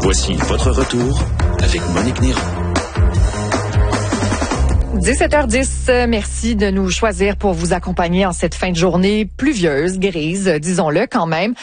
Voici votre retour avec Monique Néron. 17h10, merci de nous choisir pour vous accompagner en cette fin de journée pluvieuse, grise, disons-le quand même.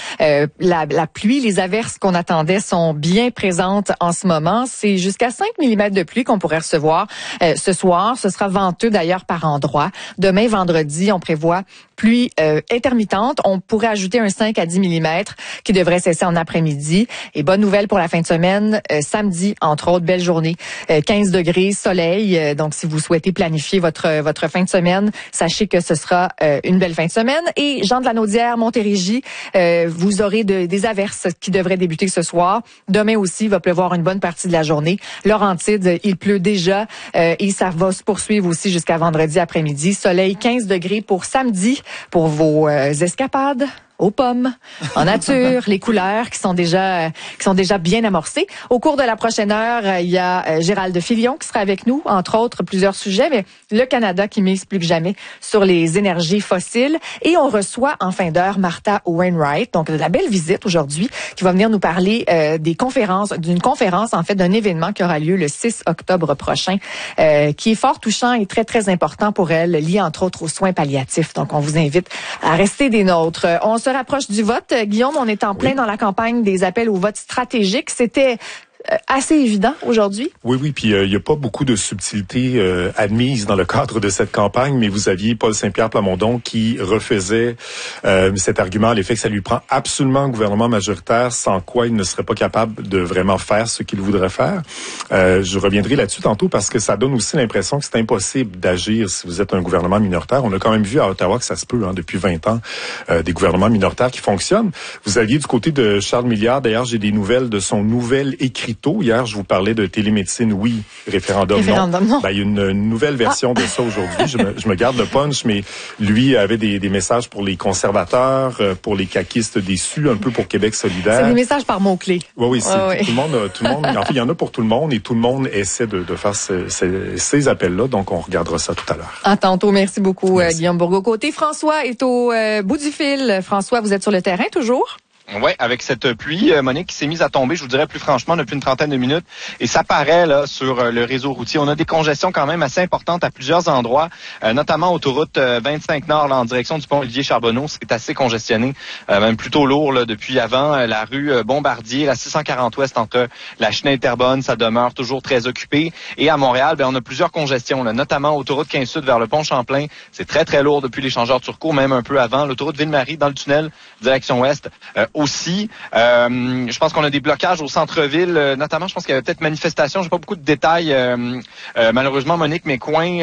La pluie, les averses qu'on attendait sont bien présentes en ce moment. C'est jusqu'à 5 mm de pluie qu'on pourrait recevoir ce soir. Ce sera venteux d'ailleurs par endroits. Demain, vendredi, on prévoit pluie intermittente. On pourrait ajouter un 5 à 10 mm qui devrait cesser en après-midi. Et bonne nouvelle pour la fin de semaine, samedi, entre autres, belle journée. 15 degrés, soleil. Donc, si vous souhaitez planifier votre fin de semaine, sachez que ce sera une belle fin de semaine. Et Jean de la Naudière, Montérégie, vous aurez des averses qui devraient débuter ce soir. Demain aussi, il va pleuvoir une bonne partie de la journée. Laurentides, il pleut déjà et ça va se poursuivre aussi jusqu'à vendredi après-midi. Soleil, 15 degrés pour samedi pour vos escapades aux pommes, en nature, les couleurs qui sont déjà bien amorcées. Au cours de la prochaine heure, il y a Gérald Filion qui sera avec nous, entre autres plusieurs sujets, mais le Canada qui mise plus que jamais sur les énergies fossiles. Et on reçoit en fin d'heure Martha Wainwright, donc de la belle visite aujourd'hui, qui va venir nous parler d'une conférence, en fait, d'un événement qui aura lieu le 6 octobre prochain, qui est fort touchant et très, très important pour elle, lié entre autres aux soins palliatifs. Donc, on vous invite à rester des nôtres. On se rapproche du vote. Guillaume, on est en plein dans la campagne des appels au vote stratégique. C'était assez évident aujourd'hui. Oui, puis il n'y a pas beaucoup de subtilité admise dans le cadre de cette campagne, mais vous aviez Paul Saint-Pierre Plamondon qui refaisait cet argument à l'effet que ça lui prend absolument un gouvernement majoritaire sans quoi il ne serait pas capable de vraiment faire ce qu'il voudrait faire. Je reviendrai là-dessus tantôt parce que ça donne aussi l'impression que c'est impossible d'agir si vous êtes un gouvernement minoritaire. On a quand même vu à Ottawa que ça se peut depuis 20 ans, des gouvernements minoritaires qui fonctionnent. Vous aviez du côté de Charles Milliard, d'ailleurs j'ai des nouvelles de son nouvel écriteau. Hier, je vous parlais de télémédecine, oui, référendum non. Ben, il y a une nouvelle version de ça aujourd'hui. Je me garde le punch, mais lui avait des messages pour les conservateurs, pour les caquistes déçus, un peu pour Québec solidaire. C'est des messages par mots-clés. Oui, tout le monde. En fait, il y en a pour tout le monde et tout le monde essaie de faire ces appels-là. Donc, on regardera ça tout à l'heure. À tantôt. Merci beaucoup, Guillaume Bourgault. Côté François est au bout du fil. François, vous êtes sur le terrain toujours? Ouais, avec cette pluie, Monique, qui s'est mise à tomber, je vous dirais plus franchement, depuis une trentaine de minutes. Et ça paraît là sur le réseau routier. On a des congestions quand même assez importantes à plusieurs endroits, notamment autoroute 25 Nord, là, en direction du pont Olivier-Charbonneau. C'est assez congestionné, même plutôt lourd là, depuis avant. La rue Bombardier, la 640 Ouest entre la Chenille et Terrebonne, ça demeure toujours très occupé. Et à Montréal, on a plusieurs congestions, là, notamment autoroute 15 Sud vers le pont Champlain. C'est très, très lourd depuis l'échangeur Turcot, même un peu avant. L'autoroute Ville-Marie dans le tunnel, direction ouest. Aussi, je pense qu'on a des blocages au centre-ville, notamment, je pense qu'il y avait peut-être manifestation, j'ai pas beaucoup de détails, malheureusement, Monique, mais coin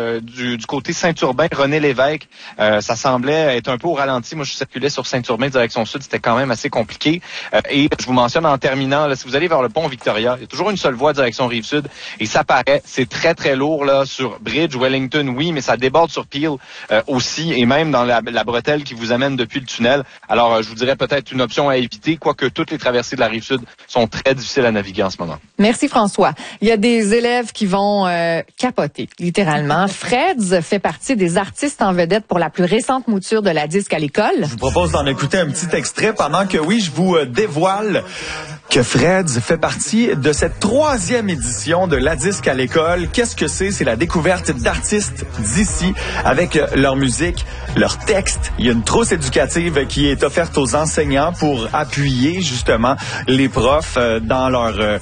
du côté Saint-Urbain, René Lévesque, ça semblait être un peu au ralenti. Moi, je circulais sur Saint-Urbain, direction sud, c'était quand même assez compliqué. Et je vous mentionne en terminant, là, si vous allez vers le pont Victoria, il y a toujours une seule voie direction Rive-Sud, et ça paraît, c'est très, très lourd là sur Bridge, Wellington, oui, mais ça déborde sur Peel aussi, et même dans la bretelle qui vous amène depuis le tunnel. Alors, je vous dirais peut-être une option à éviter, quoique toutes les traversées de la Rive-Sud sont très difficiles à naviguer en ce moment. Merci François. Il y a des élèves qui vont capoter, littéralement. Freds fait partie des artistes en vedette pour la plus récente mouture de la disque à l'école. Je vous propose d'en écouter un petit extrait pendant que, oui, je vous dévoile que Freds fait partie de cette 3e édition de la disque à l'école. Qu'est-ce que c'est? C'est la découverte d'artistes d'ici avec leur musique, leur texte. Il y a une trousse éducative qui est offerte aux enseignants pour appuyer justement les profs dans leur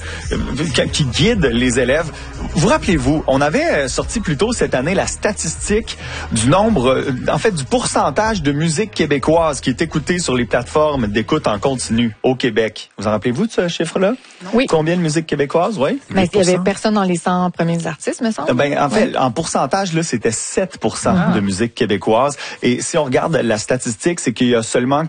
qui guident les élèves. Vous rappelez-vous, on avait sorti plus tôt cette année la statistique du nombre, en fait du pourcentage de musique québécoise qui est écoutée sur les plateformes d'écoute en continu au Québec. Vous en rappelez-vous de ce chiffre-là? Oui. Combien de musique québécoise? Oui. Mais il y avait personne dans les 100 premiers artistes, me semble. En fait, en pourcentage, là, c'était 7% de musique québécoise. Et si on regarde la statistique, c'est qu'il y a seulement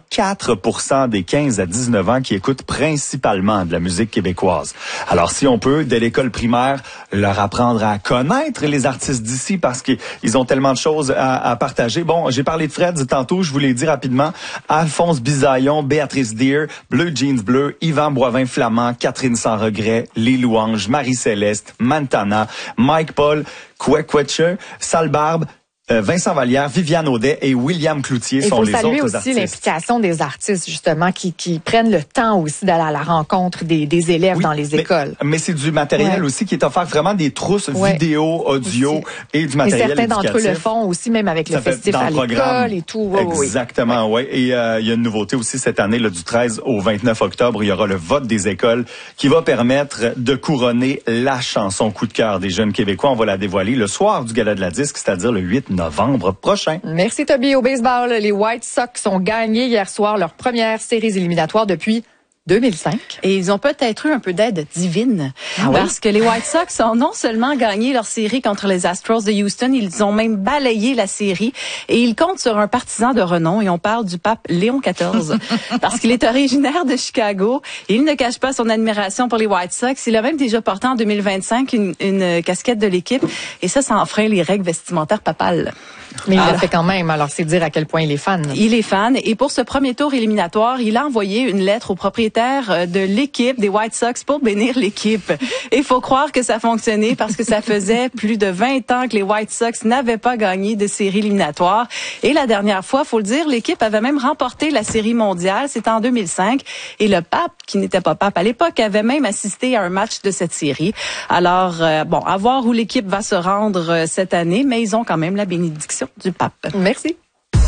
4% des 15 à 19 ans qui écoutent principalement de la musique québécoise. Alors, si on peut, dès l'école primaire, leur apprendre à connaître les artistes d'ici parce qu'ils ont tellement de choses à partager. Bon, j'ai parlé de Fred tantôt, je vous l'ai dit rapidement. Alphonse Bisaillon, Béatrice Deer, Bleu Jeans Bleu, Yvan Boivin-Flamand, Catherine Sans Regret, Les Louanges, Marie-Céleste, Montana, Mike Paul, Quequetcher, Sale Barbe, Vincent Vallière, Viviane Audet et William Cloutier sont les autres artistes. Il faut saluer aussi l'implication des artistes, justement, qui prennent le temps aussi d'aller à la rencontre des élèves dans les écoles. Mais c'est du matériel aussi qui est offert, vraiment des trousses vidéo, audio et du matériel éducatif. Certains d'entre eux le font aussi, même avec le festival à l'école et tout. Exactement, oui. Et il y a une nouveauté aussi cette année, là, du 13 au 29 octobre, il y aura le vote des écoles qui va permettre de couronner la chanson coup de cœur des jeunes Québécois. On va la dévoiler le soir du Gala de la Disque, c'est-à-dire le 8 novembre prochain. Merci Toby. Au baseball, les White Sox ont gagné hier soir leur première série éliminatoire depuis 2005. Et ils ont peut-être eu un peu d'aide divine. Parce que les White Sox ont non seulement gagné leur série contre les Astros de Houston, ils ont même balayé la série. Et ils comptent sur un partisan de renom. Et on parle du pape Léon XIV. Parce qu'il est originaire de Chicago. Et il ne cache pas son admiration pour les White Sox. Il a même déjà porté en 2025 une casquette de l'équipe. Et ça enfreint les règles vestimentaires papales. Mais il l'a fait quand même, alors c'est dire à quel point il est fan. Il est fan, et pour ce premier tour éliminatoire, il a envoyé une lettre au propriétaire de l'équipe des White Sox pour bénir l'équipe. Et il faut croire que ça fonctionnait parce que ça faisait plus de 20 ans que les White Sox n'avaient pas gagné de série éliminatoire. Et la dernière fois, faut le dire, l'équipe avait même remporté la série mondiale, c'était en 2005, et le pape, qui n'était pas pape à l'époque, avait même assisté à un match de cette série. Alors, à voir où l'équipe va se rendre cette année, mais ils ont quand même la bénédiction du pape. Merci.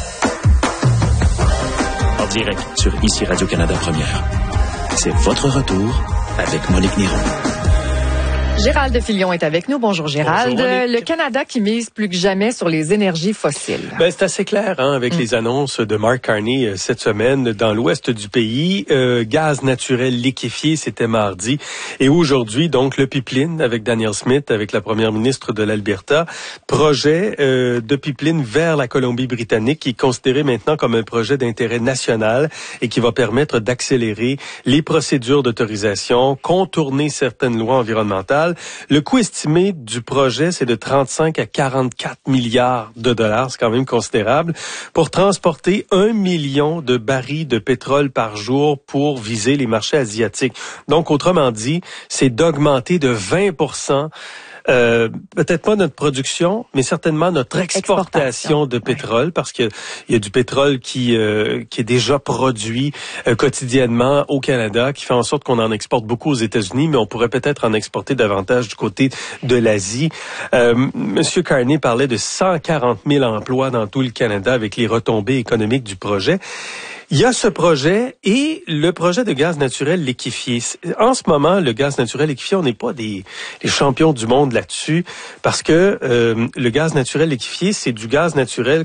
En direct sur ICI Radio-Canada Première. C'est votre retour avec Monique Néron. Gérald Filion est avec nous. Bonjour Gérald. Bonjour, le Canada qui mise plus que jamais sur les énergies fossiles. C'est assez clair avec les annonces de Mark Carney cette semaine dans l'ouest du pays. Gaz naturel liquéfié, c'était mardi. Et aujourd'hui, donc, le pipeline avec Danielle Smith, avec la première ministre de l'Alberta, projet de pipeline vers la Colombie-Britannique qui est considéré maintenant comme un projet d'intérêt national et qui va permettre d'accélérer les procédures d'autorisation, contourner certaines lois environnementales. Le coût estimé du projet, c'est de 35 à 44 milliards de dollars. C'est quand même considérable. Pour transporter 1 million de barils de pétrole par jour pour viser les marchés asiatiques. Donc, autrement dit, c'est d'augmenter de 20%. Peut-être pas notre production, mais certainement notre exportation de pétrole, parce que il y a du pétrole qui est déjà produit quotidiennement au Canada, qui fait en sorte qu'on en exporte beaucoup aux États-Unis, mais on pourrait peut-être en exporter davantage du côté de l'Asie. Monsieur Carney parlait de 140 000 emplois dans tout le Canada avec les retombées économiques du projet. Il y a ce projet et le projet de gaz naturel liquéfié. En ce moment, le gaz naturel liquéfié, on n'est pas les champions du monde là-dessus parce que le gaz naturel liquéfié, c'est du gaz naturel